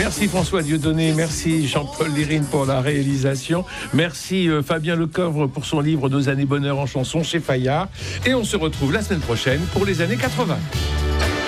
Merci François Dieudonné, merci Jean-Paul Lérine pour la réalisation, merci Fabien Lecoeuvre pour son livre 2 années bonheur en chanson chez Fayard. Et on se retrouve la semaine prochaine pour les années 80.